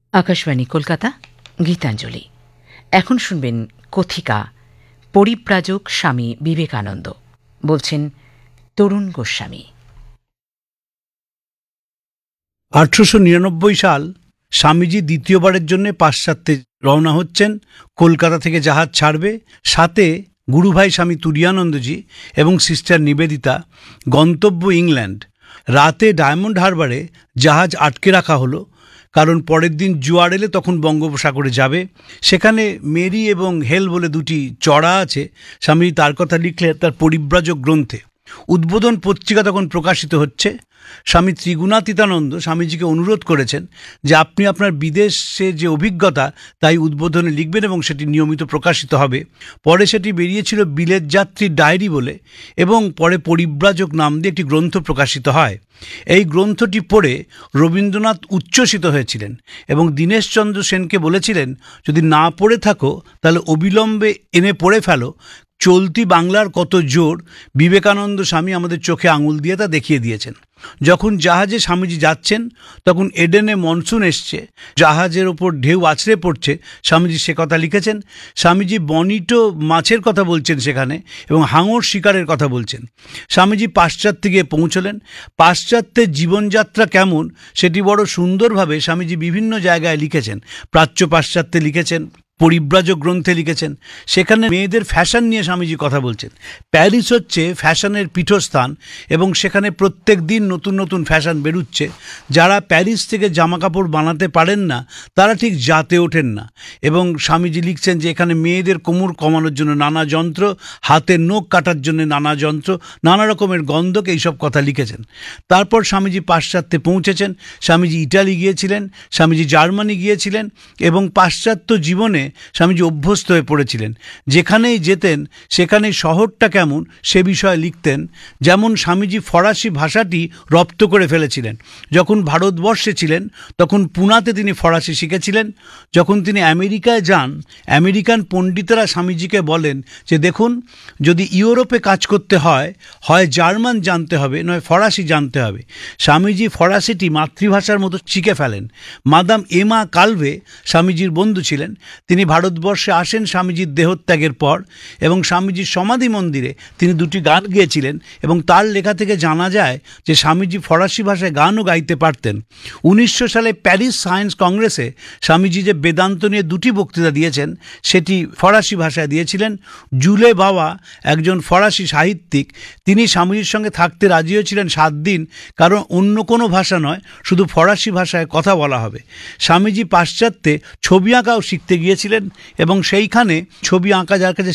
আকাশবাণী কলকাতা, গীতাঞ্জলি। এখন শুনবেন কথিকা পরিব্রাজক স্বামী বিবেকানন্দ। বলছেন তরুণ গোস্বামী। 1899 সাল স্বামীজি দ্বিতীয়বারের জন্য পাশ্চাত্যে রওনা হচ্ছেন। কলকাতা থেকে জাহাজ ছাড়বে, সাথে গুরুভাই স্বামী তুরীয়ানন্দজি এবং সিস্টার নিবেদিতা। গন্তব্য ইংল্যান্ড। রাতে ডায়মন্ড হারবারে জাহাজ আটকে রাখা হলো, কারণ পরের দিন জোয়ার এলে তখন বঙ্গোপসাগরে যাবে। সেখানে মেরি এবং হেল বলে দুটি চড়া আছে। স্বামীজি তার কথা লিখলে তার পরিব্রাজক গ্রন্থে। উদ্বোধন পত্রিকা তখন প্রকাশিত হচ্ছে। স্বামী ত্রিগুণাতীতানন্দ স্বামীজিকে অনুরোধ করেছেন যে আপনি আপনার বিদেশে যে অভিজ্ঞতা তাই উদ্বোধনে লিখবেন এবং সেটি নিয়মিত প্রকাশিত হবে। পরে সেটি বেরিয়েছিল বিলেত যাত্রীর ডায়েরি বলে, এবং পরে পরিব্রাজক নাম দিয়ে একটি গ্রন্থ প্রকাশিত হয়। এই গ্রন্থটি পড়ে রবীন্দ্রনাথ উচ্ছ্বসিত হয়েছিলেন এবং দীনেশচন্দ্র সেনকে বলেছিলেন, যদি না পড়ে থাকো তাহলে অবিলম্বে এনে পড়ে ফেলো। চলতি বাংলার কত জোর বিবেকানন্দ স্বামী আমাদের চোখে আঙুল দিয়ে তা দেখিয়ে দিয়েছেন। যখন জাহাজে স্বামীজি যাচ্ছেন তখন এডেনে মনসুন এসছে, জাহাজের ওপর ঢেউ আছড়ে পড়ছে। স্বামীজি সে কথা লিখেছেন। স্বামীজি বনিটো মাছের কথা বলছেন সেখানে, এবং হাঙর শিকারের কথা বলছেন। স্বামীজি পাশ্চাত্যে গিয়ে পৌঁছলেন। পাশ্চাত্যের জীবনযাত্রা কেমন সেটি বড় সুন্দরভাবে স্বামীজি বিভিন্ন জায়গায় লিখেছেন। প্রাচ্য পাশ্চাত্যে লিখেছেন, পরিব্রাজক গ্রন্থে লিখেছেন। সেখানে মেয়েদের ফ্যাশন নিয়ে স্বামীজি কথা বলছেন। প্যারিস হচ্ছে ফ্যাশনের পীঠস্থান এবং সেখানে প্রত্যেক দিন নতুন নতুন ফ্যাশন বেরুচ্ছে। যারা প্যারিস থেকে জামা কাপড় বানাতে পারেন না তারা ঠিক জাতে ওঠেন না। এবং স্বামীজি লিখছেন যে এখানে মেয়েদের কোমর কমানোর জন্য নানা যন্ত্র, হাতের নখ কাটার জন্য নানা যন্ত্র, নানা রকমের গন্ধক, এইসব কথা লিখেছেন। তারপর স্বামীজি পাশ্চাত্যে পৌঁছেছেন। স্বামীজি ইটালি গিয়েছিলেন, স্বামীজি জার্মানি গিয়েছিলেন এবং পাশ্চাত্য জীবনে স্বামীজি অভ্যস্ত হয়ে পড়েছিলেন। যেখানেই যেতেন সেখানেই শহরটা কেমন সে বিষয়ে লিখতেন। যেমন স্বামীজি ফরাসি ভাষাটি রপ্ত করে ফেলেছিলেন। যখন ভারতবর্ষে ছিলেন তখন পুনাতে তিনি ফরাসি শিখেছিলেন। যখন তিনি আমেরিকায় যান, আমেরিকান পণ্ডিতেরা স্বামীজিকে বলেন যে দেখুন, যদি ইউরোপে কাজ করতে হয়, হয় জার্মান জানতে হবে নয় ফরাসি জানতে হবে। স্বামীজি ফরাসিটি মাতৃভাষার মতো শিখে ফেলেন। মাদাম এমা কালভে স্বামীজির বন্ধু ছিলেন। তিনি ভারতবর্ষে আসেন স্বামীজির দেহত্যাগের পর, এবং স্বামীজির সমাধি মন্দিরে তিনি দুটি গান গেয়েছিলেন। এবং তার লেখা থেকে জানা যায় যে স্বামীজি ফরাসি ভাষায় গানও গাইতে পারতেন। 1900 সালে প্যারিস সায়েন্স কংগ্রেসে স্বামীজি যে বেদান্ত নিয়ে দুটি বক্তৃতা দিয়েছেন সেটি ফরাসি ভাষায় দিয়েছিলেন। জুলে বাওয়া একজন ফরাসি সাহিত্যিক, তিনি স্বামীজির সঙ্গে থাকতে রাজি হয়েছিলেন 7 দিন, কারণ অন্য কোনো ভাষা নয়, শুধু ফরাসি ভাষায় কথা বলা হবে। স্বামীজি পাশ্চাত্যে ছবি আঁকাও শিখতে গিয়েছিলেন এবং সেইখানে ছবি আঁকা যার কাছে